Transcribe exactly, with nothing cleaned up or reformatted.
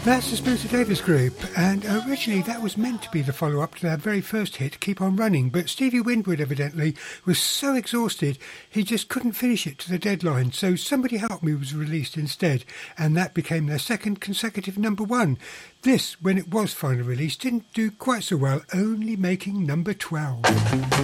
That's the Spencer Davis Group, and originally that was meant to be the follow-up to their very first hit, Keep On Running, but Stevie Winwood evidently was so exhausted he just couldn't finish it to the deadline, so Somebody Help Me was released instead, and that became their second consecutive number one. This, when it was finally released, didn't do quite so well, only making number twelve.